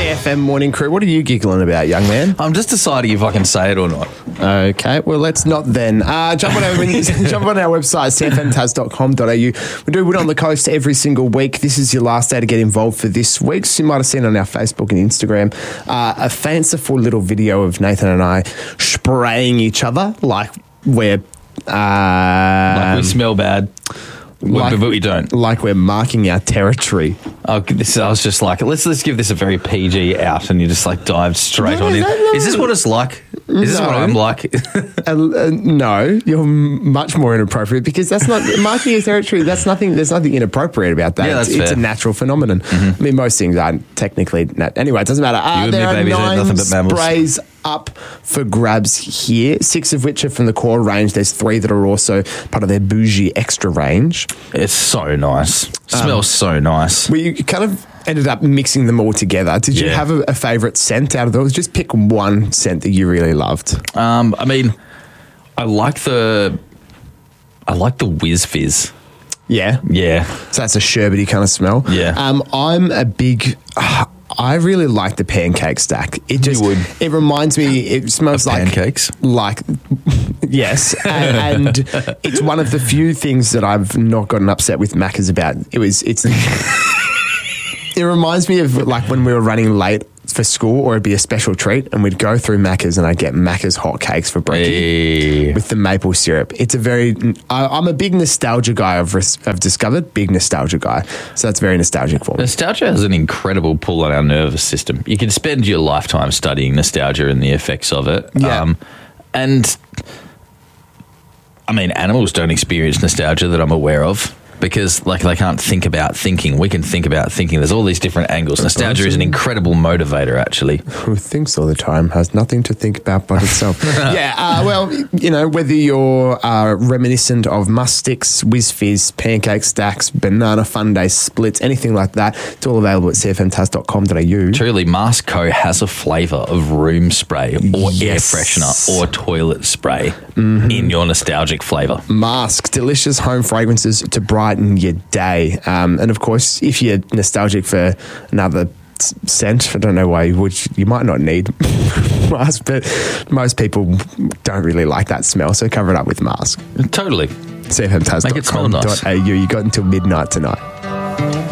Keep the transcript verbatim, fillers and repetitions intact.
F M Morning Crew. What are you giggling about, young man? I'm just deciding if I can say it or not. Okay, well, let's not then. Uh, jump on our jump on our website, c f m tas dot com dot a u. We do Win on the Coast every single week. This is your last day to get involved for this week. So you might have seen on our Facebook and Instagram uh, a fanciful little video of Nathan and I spraying each other like we're... Uh, Like we smell bad. Like, but we don't. Like we're marking our territory. Oh, this, I was just like, let's let's give this a very P G out, and you just like dived straight No, on no, in. no. Is this what it's like? Is this No. what I'm like? Uh, uh, no, you're m- much more inappropriate because that's not marking your territory. That's nothing. There's nothing inappropriate about that. Yeah, that's it's, it's a fair. natural phenomenon. I mean, most things aren't technically. Nat- anyway, it doesn't matter. Uh, You and me, there are babies, ain't nine nothing but mammals. sprays up for grabs here. Six of which are from the core range. There's three that are also part of their bougie extra range. It's so nice. Smells so nice. We kind of ended up mixing them all together. Did you Yeah. have a, a favourite scent out of those? Just pick one scent that you really loved. Um, I mean, I like the, I like the Whiz Fizz. Yeah. Yeah. So that's a sherbety kind of smell. Yeah. Um, I'm a big. Uh, I really like the pancake stack. It just would. it reminds me. It smells Of like pancakes? Like yes, and, and it's one of the few things that I've not gotten upset with Macca's about. It was it's. It reminds me of like when we were running late for school, or it'd be a special treat, and we'd go through Macca's and I'd get Macca's hot cakes for brekkie. Hey. With the maple syrup. It's a very, I, I'm a big nostalgia guy, I've, res, I've discovered, big nostalgia guy. So that's very nostalgic for me. Nostalgia has an incredible pull on our nervous system. You can spend your lifetime studying nostalgia and the effects of it. Yeah. and, I mean, animals don't experience nostalgia that I'm aware of. Because like they can't think about thinking. We can think about thinking. There's all these different angles. Nostalgia is an incredible motivator, actually. Who thinks all the time has nothing to think about but itself. yeah, uh, well, you know, whether you're uh, reminiscent of must sticks, whiz fizz, pancake stacks, banana fun day splits, anything like that, it's all available at c f m tas dot com dot a u. Truly, Mask Co has a flavour of room spray or Yes. air freshener or toilet spray in your nostalgic flavour. Mask, delicious home fragrances to brighten your day. Um, and of course, if you're nostalgic for another s- scent, I don't know why you would, you might not need Mask, but most people don't really like that smell, so cover it up with Mask. Totally. c f m tas dot com dot a u. Make it smell nice. You got until midnight tonight.